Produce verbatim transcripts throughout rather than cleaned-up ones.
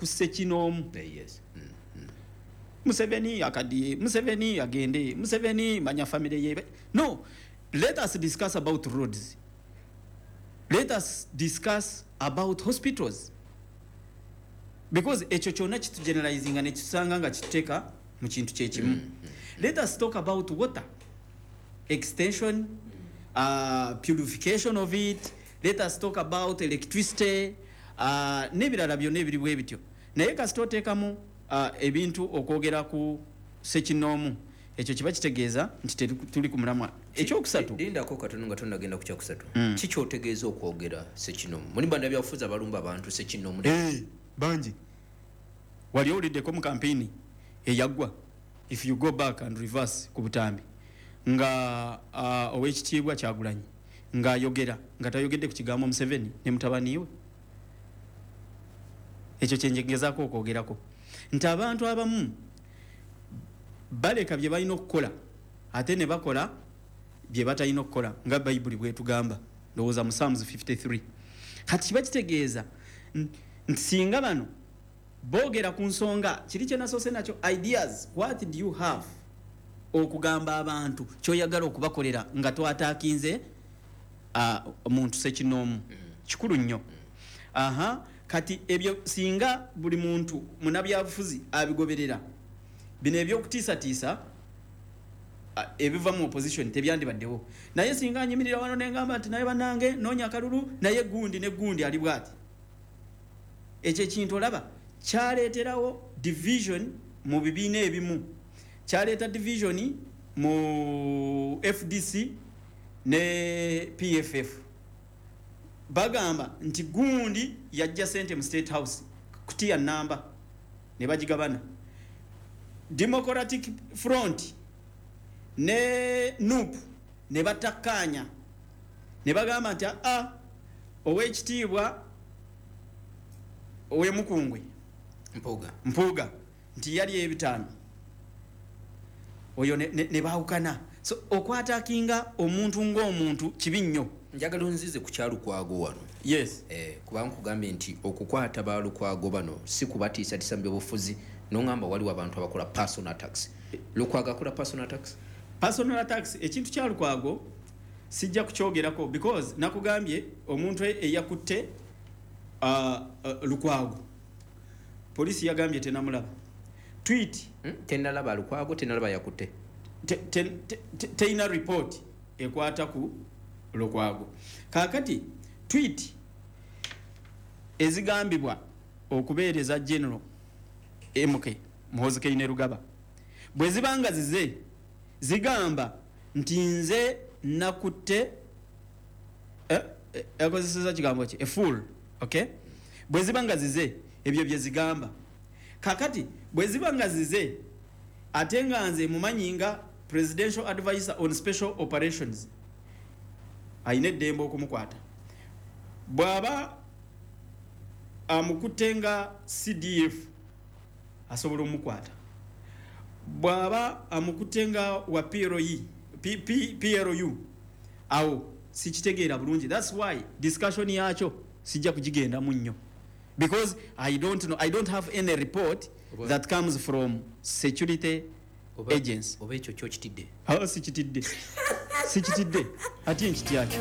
kusse kinoomu. Yes. Mm. Mm. Museveni akadiye, Museveni agende, Museveni manya family ye. No, let us discuss about roads. Let us discuss about hospitals. Because echo kyonna kitu generalizing and ekisanga nga kiteka mu kintu kyekimu. Mm. Let us talk about water. Extension, uh, purification of it. Let us talk about electricity. Uh, nebirala byonna ebiri bwe bityo. Naye kasitoteekamu uh, ebintu okwogera ku Ssekinoomu ekyo kiba kitegeeza nti tuli ku mulamwa. Ekyokusatu lindako katono nga tonnagenda ku kyokusatu. Mm. Kiki otegeeza okwogera Ssekinoomu? Muli banda byafuza balumba abantu Ssekinoomu. Hey, banji wali owuliddeko mu kampeni eyaggwa if you go back and reverse ku Butambi nga uh, owekitiibwa Kyagulanyi nga ayogera nga tayogedde ku kigambo Museveni ne mutabaniwe. Ekyo kyenjegezaako okwogerako nti abantu abamu baleka bye balina okukola ate ne bakola bye batalina okukola nga Bayibuli bwetugamba ndowooza mu Psalms fifty-three. Kati kiba kitegeeza nti singa bano boogera ku nsonga kiri kye nasoose nakyo ideas, what do you have okugamba abantu kyoyagala okubakolera nga twataakinze uh, omuntu Ssekinoomu kikulu nnyo. Aha, kati ebyo singa buli muntu munabyabufuzi abigoberera bino ebyokutiisatiisa uh, ebiva mu opposition tebyandibaddewo. Naye singa anyimirira wano nengamba nti naye banange noonya akalulu naye gundi ne gundi ali bwati, ekyo ekintu olaba kyaleeterawo division mu bibiina ebimu, kyaleeta division mu F D C ne P F F. Bagamba nti gundi yajja sente mu State House kutiya namba ne bagigabana. Democratic Front ne N U P ne batakanya ne bagamba nti a owekitiibwa owe Mukungwe Mpuuga Mpuuga nti yali ebitaano oyo ne, ne, ne baawukana. So okwatakinga omuntu ng'omuntu kibi nnyo. Njagala onzize ku kyalukwago wano. Yes. Eh, kubanga nkugambye nti okukwata balukwago bano si kubatiisatiisa mu byobufuzi n'ongamba waliwo abantu abakola personal attacks. Lukwago akola personal attacks? Personal attacks ekintu kya Lukwago sijja kukyogerako because nakugambye omuntu eyakutte uh, uh, Lukwago polisi yagambye tenamulaba. Tweet hmm? Tenalaba Lukwago, tenalaba yakutte. Te, te, te, te, teina report ekwata ku Lukwago. Kakati tweet ezigambibwa okubeereza General M K Muhoozi Kainerugaba bwe zibanga zize zigamba nti nze nakutte eh yakozeseza kigambo ki a fool. Okay, bwe zibanga zize ebyo bye zigamba. Kakati bwe zibanga zize atenga nze mumanyinga presidential advisor on special operations ayine eddembe okumukwata. Bwaba amukutenga C D F asobola omukwata. Bwaba amukutenga wa P R O U P, P, P R O U awo sikitegeera bulungi. That's why discussion yacho sijja kugigenda munnyo because I don't know, I don't have any report Oba. that comes from security Oba. agents. Oba ekyo kyo kitidde. Ah, sikitidde. Sikitidde. Ati nkiti yake.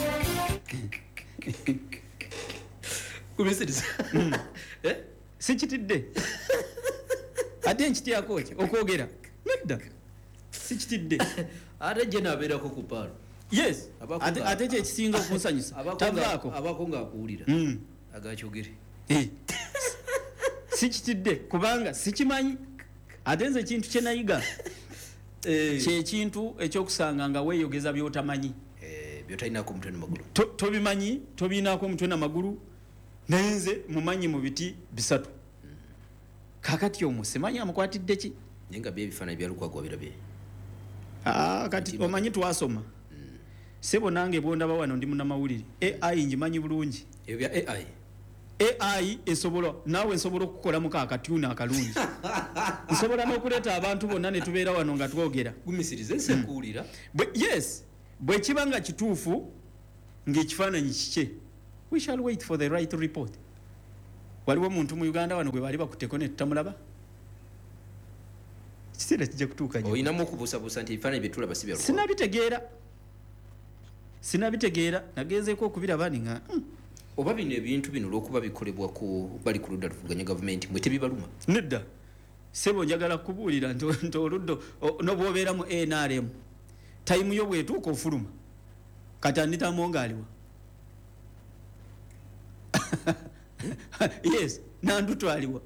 Kumesiriza. Eh? Sikitidde. Ati nkiti yako ki okwogera. Nedda. Sikitidde. Ate je nabeerako ku palo. Yes. Ate ate kye kisinga okunsanyusa. Tavaako. Abakonga akuwulira. Mm. Agakyogere. Eh. Sikitidde kubanga sikimanyi. Ate nze kintu kye nayiga. Eh, kye kintu ekyokusanga nga weeyogeza by'otamanyi. Eh, by'otalinako omutwe n'amagulu. To, tobimanyi, tobiinaako omutwe n'amagulu. Naye nze mumanyi mu biti bisatu. Mm. Kakati omwo simanyi amukwatidde ki? Naye nga bye ebifaananyi bya Lukwago wabirabye. Ah, kati omanyi twasoma. Mm. Sebo nange bwondaba wano ndi munnamawulire. A I njimanyi bulungi. Ebyo bya A I. A I esobola nawe nsobola okukola muka akatuna akalungi. Nsobola n'okuleeta abantu bonna ne tubeera wano nga twogera. Gumisirize nse kuwulira. But yes, bwe kibanga kituufu ng'ekifaananyi kike. We shall wait for the right report. waliwo muntu mu Uganda wano gwe bali bakutteko ne tutamulaba kiseera kijja kutuuka nnyo oyinamu okubuusabuusa nti ebifaananyi bye tulaba si bya Lukwago sinabitegeera sinabitegeera nagezeeko okubiraba ni nga mm. oba bino ebintu bino olw'okuba bikolebwa ku bali ku ludda luvuganya gavumenti mwe tebibaluma nedda sebo njagala kubuulira nti oluddo n'obwobeera mu N R M tayimu yo bwetuuka ofuluma kati anitamu ngaaliwa yes nandutwaliwa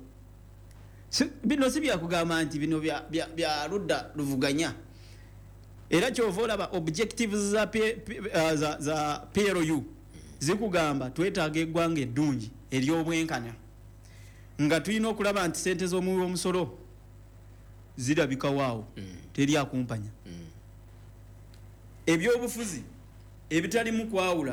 bino si byakugamba nti bino bya ludda luvuganya era kyova olaba objectives za, uh, za, za P L U zikugamba twetaaga eggwanga eddungi ery'obwenkanya nga tulina okulaba nti sente z'omuwi w'omusolo zirabika waawo mm. teri akumpanya mm. ebyobufuzi ebitalimu kwawula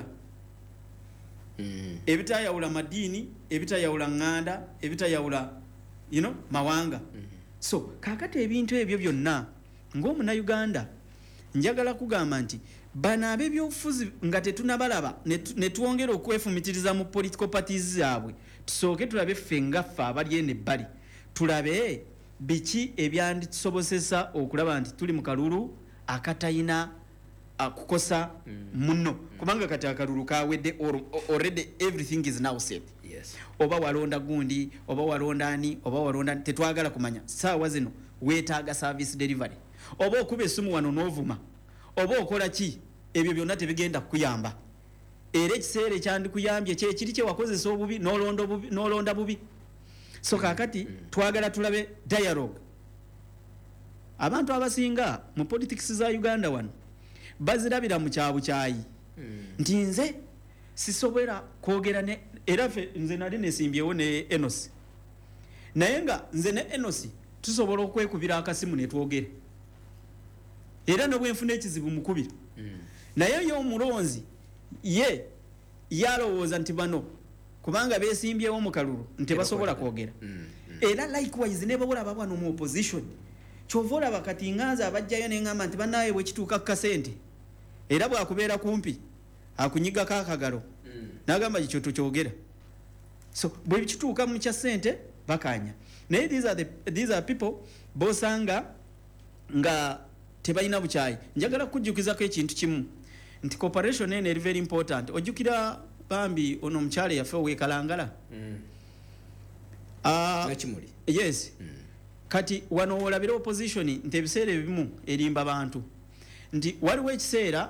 mm. ebitayawula madiini ebitayawula ŋŋanda ebitayawula you know, mawanga mm. so kakati ebintu ebyo byonna ng'omunayuganda njagala kugamba nti bano ab'ebyobufuzi nga tetunabalaba ne twongera okwefumitiriza mu political parties zaabwe tusooke tulabe ffe ngaffe abali eno ebbali tulabe biki ebyanditusobosesa okulaba nti tuli mu kalulu akatayina akukosa muno kubanga kati akalulu kawedde already everything is now set yes. oba walonda gundi oba walonda ani oba walonda tetwagala kumanya saawa zino weetaaga service delivery oba okuba esimu wano n'ovuma oba okola ki ebyo byonna tebigenda kukuyamba era ekiseera ekyandikuyambye kyekiri kye wakozesa obubi n'olonda bubi n'olonda bubi so kakati mm. twagala tulabe dialogue abantu abasinga mu politics za Uganda wano bazirabira mu kyabu kyayi mm. nti nze sisobera kwogera ne era fe nze nali nesimbyewo ne Enos naye nga nze ne Enos tusobola okwekubira akasimu ne twogere era n'obwenfuna ekizibu mukubira mm. naye yo omulonzi ye yalowooza nti bano kubanga beesimbyewo mu kalulu nti basobola kwogera mm. mm. era likewise ne babula babano mu opposition kyova olaba kati nganza abajjayo neŋŋamba nti bannaawe bwe kituuka ku kasente era bwakubeera kumpi akunyigako akagalo mm. n'agamba kikyo tokyogera so bwe kituuka mu kya ssente bakanya naye these are, the, these are people bosanga nga tebalina bukyayi njagala kujjukizako ekintu kimu nti cooperation ene eri very important ojjukira bambi ono omukyala yaffe owekalangala mm. uh, Nakimuli yes mm. kati wano olabira opposition nti ebiseera ebimu erimba bantu nti waliwo ekiseera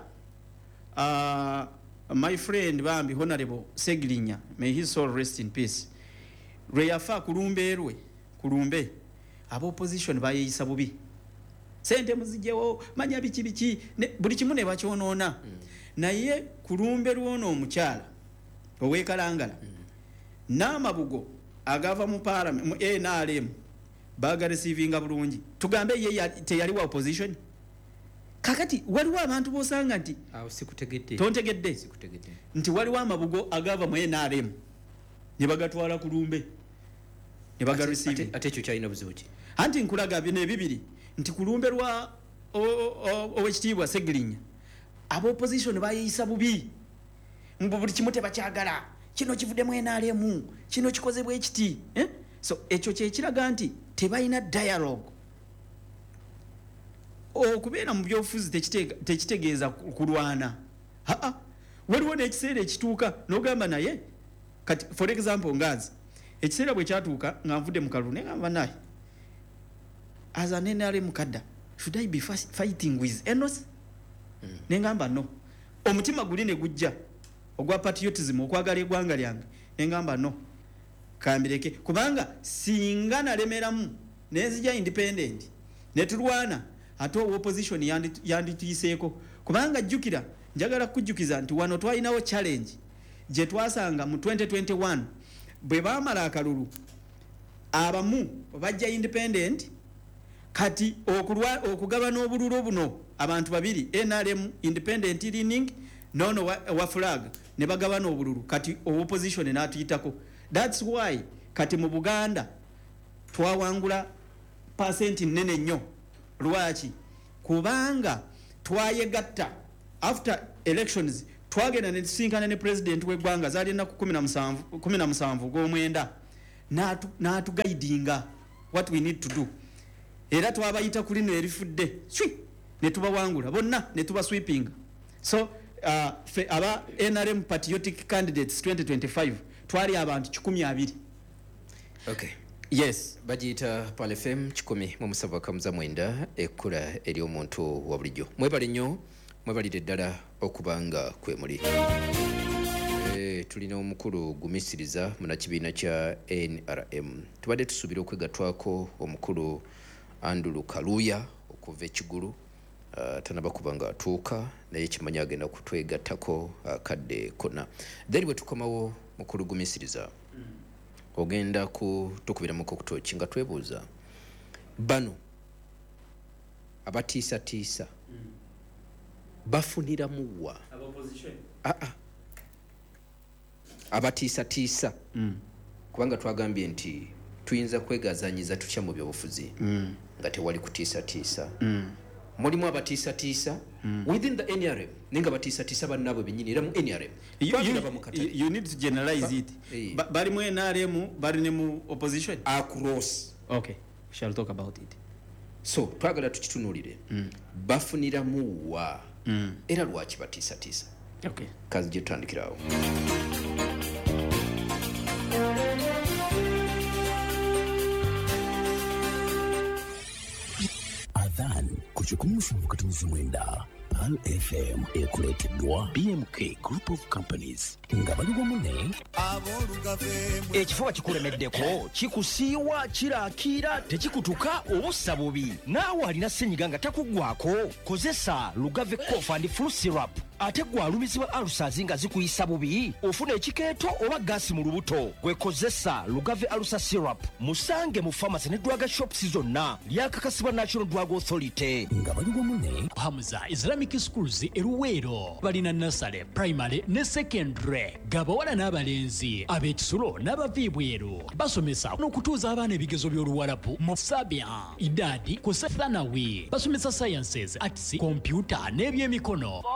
uh, my friend bambi honorable Segirinya may his soul rest in peace lwe yafa kulumbe rwe kulumbe aba opposition bayeyisa bubi sente muzijjewo manya biki biki buli kimu ne bakyonoona mm. naye kulumbe lwono omukyala owekalangala mm. n'amabugo agava mu parliament mu N R M baga receivinga bulungi tugambe ye teyali wa opposition kakati waliwo abantu bosanga nti awo sikutegedde tontegedde sikutegedde nti waliwo amabugo agava mu N R M ne bagatwala kulumbe ne baga receive ate ekyo kyalina buzibu ki anti nkulaga bino ebibiri nti kulumbe lwa owekitiibwa Segirinya aba opposition bayeyisa bubi mbu buli kimu tebakyagala kino kivuddemu N R M kino kikozebwa ekiti eh? so ekyo kyekiraga nti tebalina dialogue okubeera mu byobufuzi tekitegeeza kulwana aa waliwo n'ekiseera ekituuka n'ogamba naye kati for example ngazi ekiseera bwe kyatuuka nga nvudde mu kalulu negamba naye as an N R M kadda should I be fighting with Enos mm. nengamba no omutima guli ne gujja ogwa patriotism okwagala eggwanga lyange nengamba no kambireke kubanga singa nalemeramu nenzija independent netulwana ate opposition yandituyiseeko kubanga jjukira njagala kujjukiza nti wano twalinawo challenge gye twasanga mu twenty twenty-one bwe baamala akalulu abamu bajja independent kati okulwa okugaba n'obululu buno abantu babiri N R M independent leaning nono wa, wa flag ne bagaba n'obululu kati opposition n'atuyitako that's why kati mu Buganda twawangula percent nene nnyo lwaki kubanga twayegatta after elections twagenda ne tusinkana ne president w'eggwanga zali na kumi na musanvu g'omwenda n'atu n'atugaidinga what we need to do era twabayita kuli ne erifudde swi ne tubawangula bonna ne tuba sweeping so uh, fe, aba N R M patriotic candidates twenty twenty-five twali abantu kikumi abiri. Okay. Yes. Bajita Pal F M kikumi mu musava kamuza mwenda ekkula eri omuntu wa bulijjo. Mwebale nnyo, mwebalire ddala okubanga kwemuli. Eh, tulina omukulu gumisiriza mu kibiina kya N R M. Tubadde tusuubira okwegatwako omukulu Andrew Kaluya okuva ekigulu. Uh, tanaba kubanga atuuka naye kimanya agenda kutwegattako akadde uh, konna. Then bwe tukomawo mukulu gumisiriza. Mm. Ogenda ku tukubiramuko kutoki nga twebuuza bano abatiisa tiisa mm. bafunira muwa ah ah abatiisa tiisa mm. kubanga twagambye nti tuyinza kwegazanyiza tutya mu byobufuzi mm. nga tewali kutiisa tiisa mm. mulimu abatiisa tiisa mm. within the N R M ninga batiisa tiisa bannabo benyini era mu N R M you, you, you need to generalize ba, it hey. ba, bali mu N R M bali ne mu opposition across. Okay, we shall talk about it. So twagala tukitunulire mm. bafunira muwa mm. era lwaki batiisa tiisa. Okay, kazi gye tutandikirawo. Adhan kuchukumi mfungu katumizi mwenda Pal F M ekuleteddwa B M K Group of Companies nga bali bamune ekifuba kikulemeddeko kikusiiwa kiraakira tekikutuka obussa bubi naawe alina ssenyiga nga takuggwako kozesa Lugave Cough and Flu Syrup ate gwalumizibwa alusazi nga zikuyisa bubi ofuna ekikeeto oba gaasi mu lubuto gwekozesa Lugave Alusa Syrup musange mu pharmacy ne drug shops zonna lyakakasibwa National Drug Authority nga bali bamune. Hamza Islamic Schools eruweero balina nursery primary ne secondary gabawala n'abalenzi ab'ekisulo n'abaviibweru basomesa n'okutuuza abaana ebigezo by'oluwalabu mu sabia idadi ku thanawi basomesa sciences arts computer n'ebyemikono